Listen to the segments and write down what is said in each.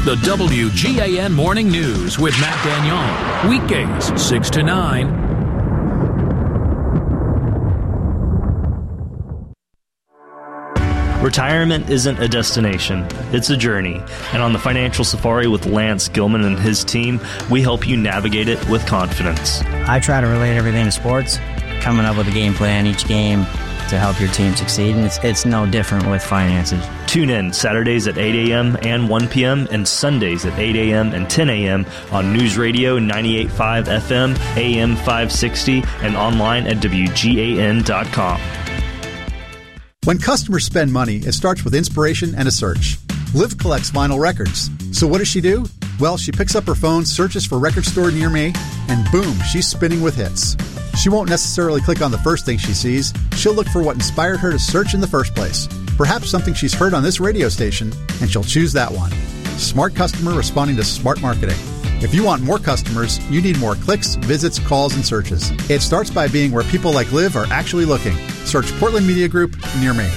The WGAN Morning News with Matt Gagnon. Weekdays, 6 to 9. Retirement isn't a destination, it's a journey. And on the Financial Safari with Lance Gilman and his team, we help you navigate it with confidence. I try to relate everything to sports, coming up with a game plan each game to help your team succeed, and it's no different with finances. Tune in Saturdays at 8 a.m. and 1 p.m. and Sundays at 8 a.m. and 10 a.m. on News Radio 98.5 FM, AM 560, and online at WGAN.com. When customers spend money, it starts with inspiration and a search. Liv collects vinyl records. So what does she do? Well, she picks up her phone, searches for record store near me, and boom, she's spinning with hits. She won't necessarily click on the first thing she sees. She'll look for what inspired her to search in the first place. Perhaps something she's heard on this radio station, and she'll choose that one. Smart customer responding to smart marketing. If you want more customers, you need more clicks, visits, calls, and searches. It starts by being where people like Liv are actually looking. Search Portland Media Group near me.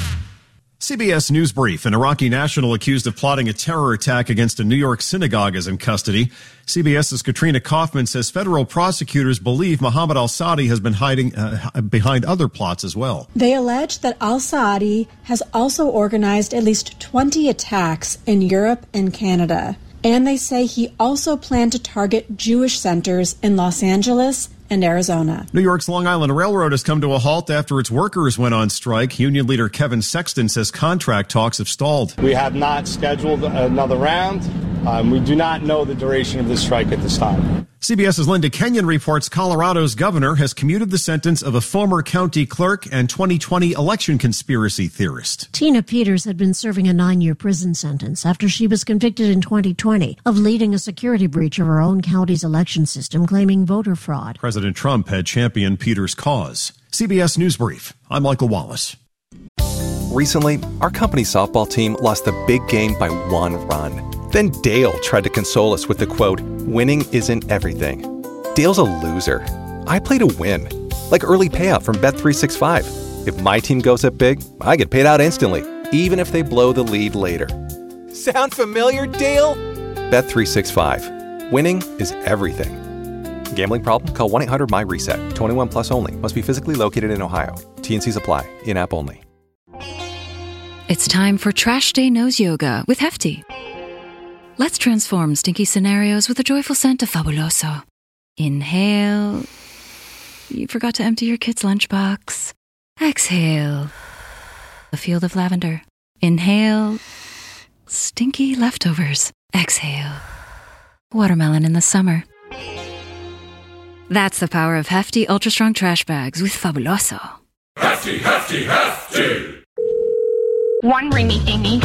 CBS News Brief. An Iraqi national accused of plotting a terror attack against a New York synagogue is in custody. CBS's Katrina Kaufman says federal prosecutors believe Mohammed al-Saadi has been hiding behind other plots as well. They allege that al-Saadi has also organized at least 20 attacks in Europe and Canada. And they say he also planned to target Jewish centers in Los Angeles and Arizona. New York's Long Island Railroad has come to a halt after its workers went on strike. Union leader Kevin Sexton says contract talks have stalled. We have not scheduled another round. We do not know the duration of the strike at this time. CBS's Linda Kenyon reports Colorado's governor has commuted the sentence of a former county clerk and 2020 election conspiracy theorist. Tina Peters had been serving a 9-year prison sentence after she was convicted in 2020 of leading a security breach of her own county's election system, claiming voter fraud. President Trump had championed Peters' cause. CBS News Brief. I'm Michael Wallace. Recently, our company softball team lost the big game by 1 run. Then Dale tried to console us with the quote, "Winning isn't everything." Dale's a loser. I play to win, like early payout from Bet365. If my team goes up big, I get paid out instantly, even if they blow the lead later. Sound familiar, Dale? Bet365. Winning is everything. Gambling problem? Call 1-800-MY-RESET. 21 plus only. Must be physically located in Ohio. T&Cs apply. In-app only. It's time for Trash Day Nose Yoga with Hefty. Let's transform stinky scenarios with a joyful scent of Fabuloso. Inhale. You forgot to empty your kid's lunchbox. Exhale. A field of lavender. Inhale. Stinky leftovers. Exhale. Watermelon in the summer. That's the power of Hefty Ultra Strong Trash Bags with Fabuloso. Hefty, Hefty, Hefty! One ringy dingy.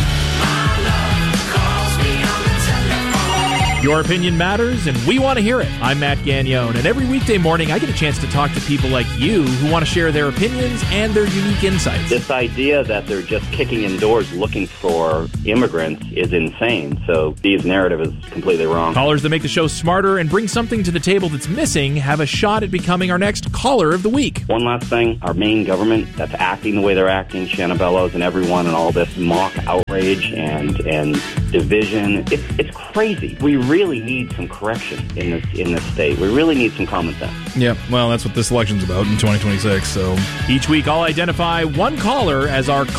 Your opinion matters, and we want to hear it. I'm Matt Gagnon, and every weekday morning I get a chance to talk to people like you who want to share their opinions and their unique insights. This idea that they're just kicking in doors looking for immigrants is insane, so Steve's narrative is completely wrong. Callers that make the show smarter and bring something to the table that's missing have a shot at becoming our next Caller of the Week. One last thing, our main government that's acting the way they're acting, Shanna Bellows and everyone, and all this mock outrage and division, it's crazy. We really need some correction in this state. We really need some common sense. Yeah, well, that's what this election's about in 2026. So each week I'll identify one caller as our